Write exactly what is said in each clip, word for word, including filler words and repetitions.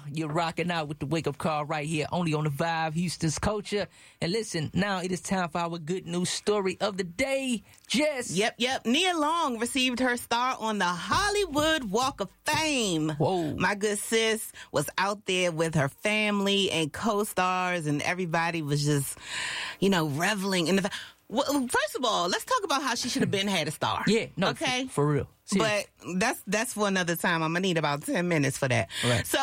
You're rocking out with the Wake Up Call right here, only on the Vibe, Houston's Culture. And listen, now it is time for our good news story of the day. Jess. Yep, yep. Nia Long received her star on the Hollywood Walk of Fame. Whoa. My good sis was out there with her family and co-stars, and everybody was just, you know, reveling in the fact. Well, first of all, let's talk about how she should have been had a star. Yeah, no, okay, for, for real. Seriously. But that's that's for another time. I'm gonna need about ten minutes for that. Right. So,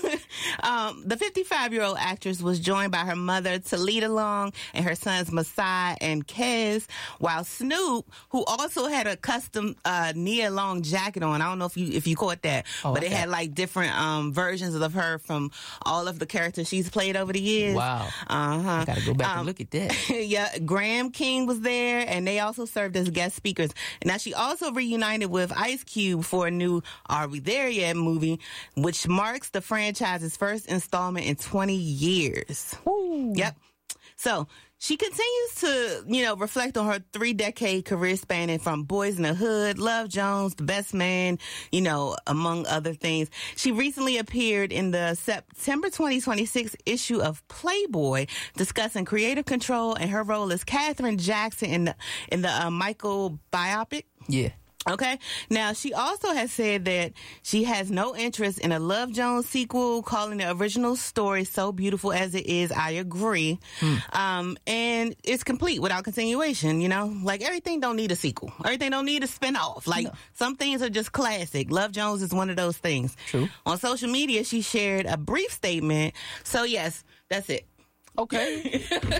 um, the fifty-five-year-old actress was joined by her mother Talita Long and her sons Masai and Kez, while Snoop, who also had a custom uh, Nia Long jacket on. I don't know if you if you caught that, oh, but okay. it had like different um, versions of her from all of the characters she's played over the years. Wow. Uh huh. I gotta go back um, and look at that. Yeah, Graham King was there, and they also served as guest speakers. Now, she also reunited with Ice Cube for a new Are We There Yet movie, which marks the franchise's first installment in twenty years. Ooh. Yep. So she continues to, you know, reflect on her three-decade career spanning from Boys in the Hood, Love Jones, The Best Man, you know, among other things. She recently appeared in the September twenty twenty-six issue of Playboy discussing creative control and her role as Katherine Jackson in the, in the uh, Michael biopic. Yeah. Okay. Now, she also has said that she has no interest in a Love Jones sequel, calling the original story so beautiful as it is. I agree. Hmm. Um, and it's complete without continuation, you know? Like, everything don't need a sequel. Everything don't need a spinoff. Like, no. Some things are just classic. Love Jones is one of those things. True. On social media, she shared a brief statement. So, yes, that's it. Okay.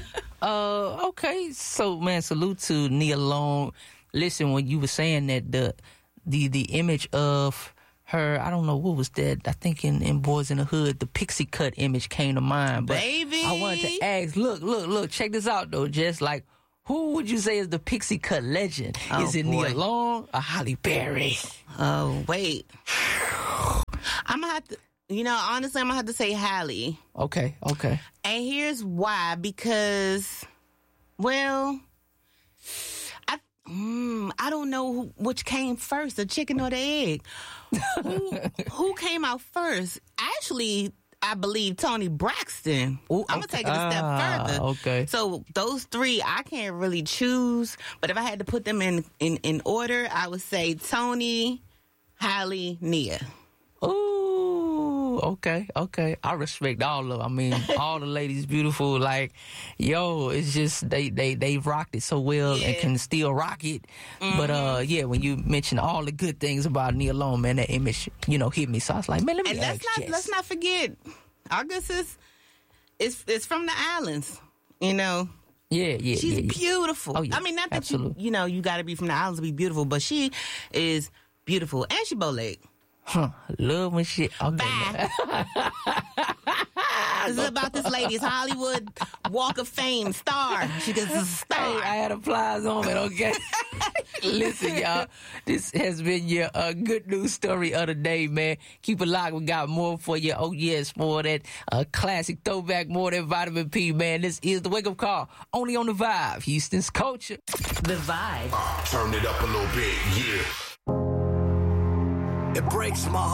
uh, okay. So, man, salute to Nia Long. Listen, when you were saying that the the the image of her, I don't know what was that. I think in, in Boys in the Hood, the pixie cut image came to mind. But Baby, I wanted to ask. Look, look, look. Check this out, though. Just like, who would you say is the pixie cut legend? Oh, is it boy. Nia Long or Halle Berry? Oh, wait. I'm gonna have to. You know, honestly, I'm gonna have to say Halle. Okay, okay. And here's why. Because, well. Mm, I don't know who, which came first, the chicken or the egg. who, who came out first? Actually, I believe Toni Braxton. Ooh, I'm gonna okay. take it a step ah, further. Okay. So those three, I can't really choose. But if I had to put them in in, in order, I would say Toni, Halle, Nia. Ooh, okay, okay. I respect all of them. I mean, all the ladies beautiful. Like, yo, it's just they they they rocked it so well yeah. and can still rock it. Mm-hmm. But uh, yeah, when you mention all the good things about Nia Long, man, that image, you know, hit me. So I was like, man, let me and ask let's not Jess. let's not forget, August is it's it's from the islands, you know. Yeah, yeah, she's yeah, yeah. beautiful. Oh, yeah. I mean, not that Absolutely. you you know you got to be from the islands to be beautiful, but she is beautiful, and she bow-legged. Huh, love when shit. Okay. Bye. This is about this lady's Hollywood Walk of Fame star. She gets a star. Hey, I had a plies on it, okay? Listen, y'all, this has been your uh, good news story of the day, man. Keep it locked. We got more for you. Oh, yes, more of that uh, classic throwback, more than Vitamin P, man. This is the Wake Up Call, only on the Vibe, Houston's Culture. The Vibe. Uh, turn it up a little bit, yeah. It breaks my heart.